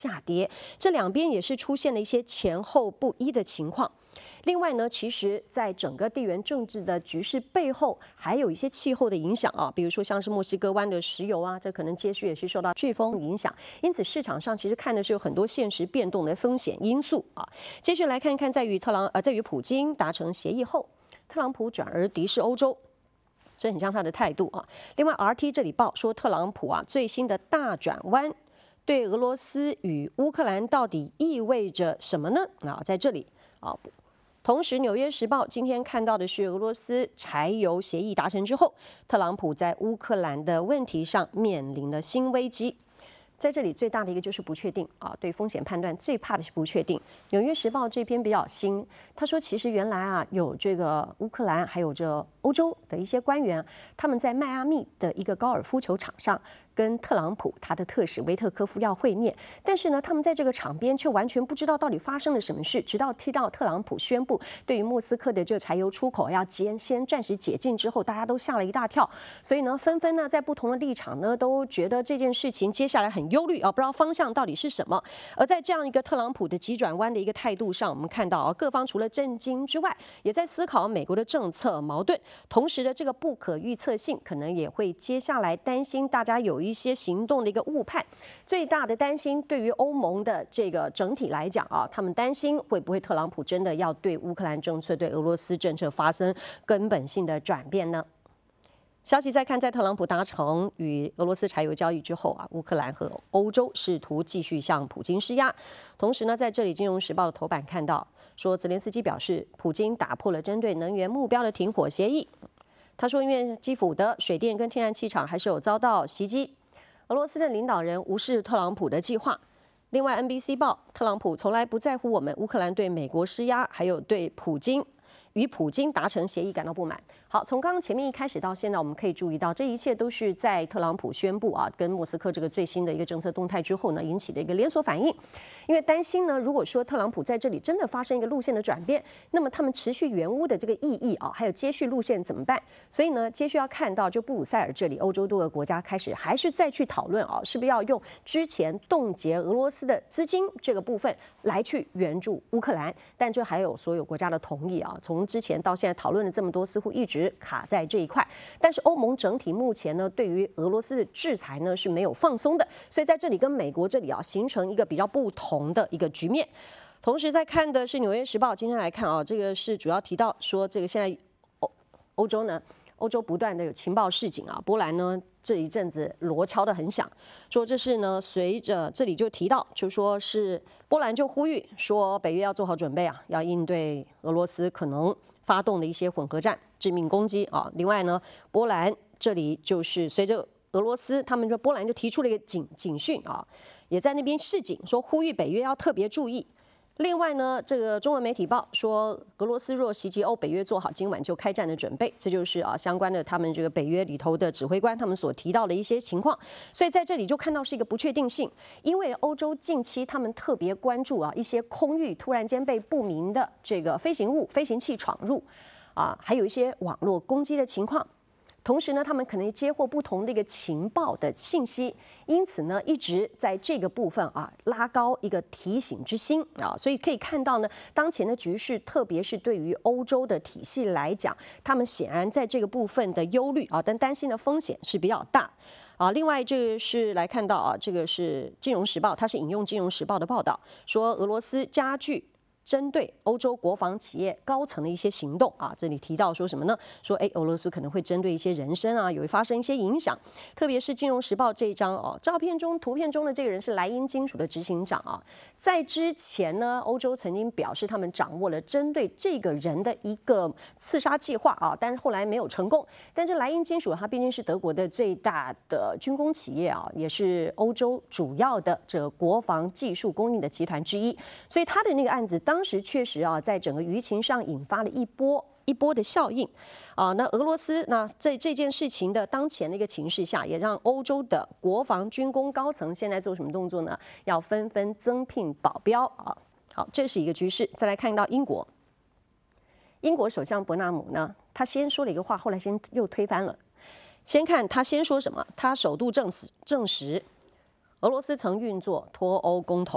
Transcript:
下跌，这两边也是出现了一些前后不一的情况。另外呢，其实在整个地缘政治的局势背后，还有一些气候的影响啊，比如说像是墨西哥湾的石油啊，这可能接续也是受到飓风影响，因此市场上其实看的是有很多现实变动的风险因素啊。接续来看看，在与普京达成协议后，特朗普转而敌视欧洲。这很像他的态度啊。另外 ，RT 这里报说，特朗普最新的大转弯，对俄罗斯与乌克兰到底意味着什么呢？在这里同时，《纽约时报》今天看到的是，俄罗斯柴油协议达成之后，特朗普在乌克兰的问题上面临了新危机。在这里最大的一个就是不确定啊，对风险判断最怕的是不确定。《纽约时报》这篇比较新，他说其实原来有这个乌克兰还有这欧洲的一些官员，他们在迈阿密的一个高尔夫球场上跟特朗普他的特使维特科夫要会面，但是呢，他们在这个场边却完全不知道到底发生了什么事，直到听到特朗普宣布对于莫斯科的这个柴油出口要先暂时解禁之后，大家都吓了一大跳，所以呢，纷纷呢在不同的立场呢都觉得这件事情接下来很忧虑啊，不知道方向到底是什么。而在这样一个特朗普的急转弯的一个态度上，我们看到各方除了震惊之外，也在思考美国的政策矛盾，同时的这个不可预测性，可能也会接下来担心大家有一些行动的一个误判。最大的担心对于欧盟的这个整体来讲他们担心会不会特朗普真的要对乌克兰政策、对俄罗斯政策发生根本性的转变呢？消息再看，在特朗普达成与俄罗斯柴油交易之后乌克兰和欧洲试图继续向普京施压。同时呢，在这里《金融时报》的头版看到说，泽连斯基表示，普京打破了针对能源目标的停火协议。他说，因为基辅的水电跟天然气厂还是有遭到袭击，俄罗斯的领导人无视特朗普的计划。另外 ，NBC 报，特朗普从来不在乎我们乌克兰对美国施压，还有对与普京达成协议感到不满。好，从刚刚前面一开始到现在，我们可以注意到，这一切都是在特朗普宣布跟莫斯科这个最新的一个政策动态之后呢，引起的一个连锁反应。因为担心呢，如果说特朗普在这里真的发生一个路线的转变，那么他们持续援乌的这个意义还有接续路线怎么办？所以呢，接续要看到就布鲁塞尔这里，欧洲多个国家开始还是再去讨论是不是要用之前冻结俄罗斯的资金这个部分来去援助乌克兰，但这还有所有国家的同意从之前到现在讨论了这么多，似乎一直卡在这一块。但是欧盟整体目前呢，对于俄罗斯的制裁呢是没有放松的，所以在这里跟美国这里形成一个比较不同的一个局面。同时在看的是《纽约时报》，今天来看这个是主要提到说，这个现在欧洲不断的有情报示警波兰呢这一阵子锣敲得很响，说这是呢随着这里就提到，就说是波兰就呼吁说北约要做好准备要应对俄罗斯可能发动的一些混合战、致命攻击另外呢，波兰这里就是随着俄罗斯，他们说波兰就提出了一个警讯也在那边示警，说呼吁北约要特别注意。另外呢，这个中文媒体报说，俄罗斯若袭击欧，北约做好今晚就开战的准备。这就是相关的他们这个北约里头的指挥官他们所提到的一些情况。所以在这里就看到是一个不确定性，因为欧洲近期他们特别关注一些空域突然间被不明的这个飞行器闯入还有一些网络攻击的情况。同时呢，他们可能接获不同的一个情报的信息，因此呢，一直在这个部分拉高一个提醒之心所以可以看到呢，当前的局势，特别是对于欧洲的体系来讲，他们显然在这个部分的忧虑但担心的风险是比较大另外，这个是来看到这个是《金融时报》，它是引用《金融时报》的报道，说俄罗斯加剧针对欧洲国防企业高层的一些行动这里提到说什么呢？说俄罗斯可能会针对一些人身有发生一些影响，特别是《金融时报》这一张照片中、图片中的这个人是莱茵金属的执行长在之前呢，欧洲曾经表示他们掌握了针对这个人的一个刺杀计划但是后来没有成功。但这莱茵金属它毕竟是德国的最大的军工企业也是欧洲主要的这个国防技术供应的集团之一，所以他的那个案子当时确实在整个舆情上引发了一波的效应那俄罗斯在这件事情的当前的一个情势下，也让欧洲的国防军工高层现在做什么动作呢？要纷纷增聘保镖好，这是一个趋势。再来看到英国首相伯纳姆呢，他先说了一个话，后来又推翻了。先看他先说什么，他首度证实俄罗斯曾运作脱欧公投。